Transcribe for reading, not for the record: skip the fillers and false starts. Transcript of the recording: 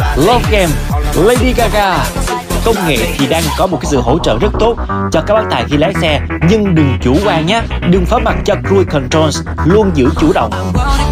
Love Game, Lady Gaga. Công nghệ thì đang có một cái sự hỗ trợ rất tốt cho các bác tài khi lái xe, nhưng đừng chủ quan nhé, đừng phó mặc cho cruise control, luôn giữ chủ động.